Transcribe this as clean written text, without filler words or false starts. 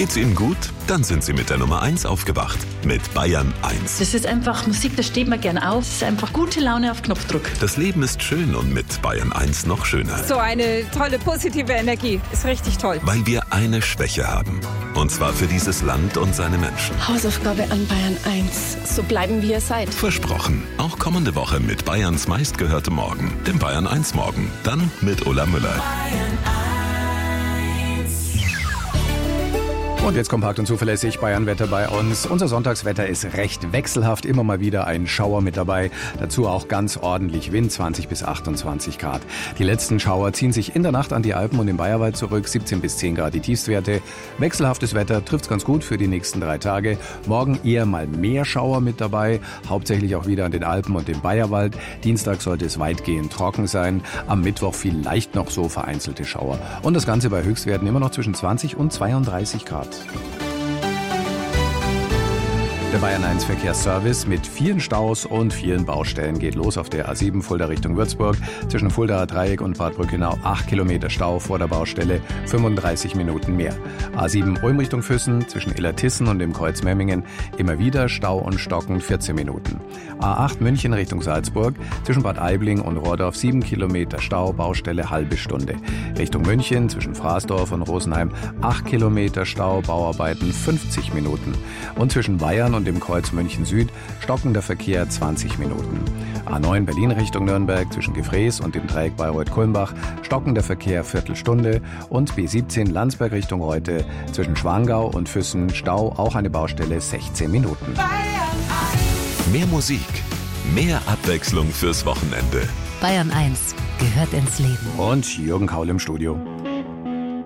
Geht's Ihnen gut? Dann sind Sie mit der Nummer 1 aufgewacht. Mit Bayern 1. Das ist einfach Musik, da steht man gern auf. Es ist einfach gute Laune auf Knopfdruck. Das Leben ist schön und mit Bayern 1 noch schöner. So eine tolle, positive Energie. Ist richtig toll. Weil wir eine Schwäche haben. Und zwar für dieses Land und seine Menschen. Hausaufgabe an Bayern 1. So bleiben, wie ihr seid. Versprochen. Auch kommende Woche mit Bayerns meistgehörtem Morgen. Dem Bayern 1 Morgen. Dann mit Ulla Müller. Und jetzt kompakt und zuverlässig Bayern-Wetter bei uns. Unser Sonntagswetter ist recht wechselhaft. Immer mal wieder ein Schauer mit dabei. Dazu auch ganz ordentlich Wind, 20 bis 28 Grad. Die letzten Schauer ziehen sich in der Nacht an die Alpen und im Bayerwald zurück. 17 bis 10 Grad die Tiefstwerte. Wechselhaftes Wetter trifft's ganz gut für die nächsten 3 Tage. Morgen eher mal mehr Schauer mit dabei. Hauptsächlich auch wieder an den Alpen und dem Bayerwald. Dienstag sollte es weitgehend trocken sein. Am Mittwoch vielleicht noch so vereinzelte Schauer. Und das Ganze bei Höchstwerten immer noch zwischen 20 und 32 Grad. Der Bayern 1 Verkehrsservice mit vielen Staus und vielen Baustellen geht los auf der A7 Fulda Richtung Würzburg. Zwischen Fuldaer Dreieck und Bad Brückenau 8 Kilometer Stau vor der Baustelle, 35 Minuten mehr. A7 Ulm Richtung Füssen zwischen Illertissen und dem Kreuz Memmingen immer wieder Stau und Stocken, 14 Minuten. A8 München Richtung Salzburg zwischen Bad Aibling und Rohrdorf 7 Kilometer Stau, Baustelle halbe Stunde. Richtung München zwischen Fraßdorf und Rosenheim 8 Kilometer Stau, Bauarbeiten 50 Minuten. Und zwischen Bayern und dem Kreuz München Süd stockender Verkehr 20 Minuten. A9 Berlin Richtung Nürnberg zwischen Gefrees und dem Dreieck Bayreuth-Kulmbach stockender Verkehr Viertelstunde und B17 Landsberg Richtung Reute zwischen Schwangau und Füssen Stau, auch eine Baustelle 16 Minuten. Mehr Musik, mehr Abwechslung fürs Wochenende. Bayern 1 gehört ins Leben. Und Jürgen Kaul im Studio.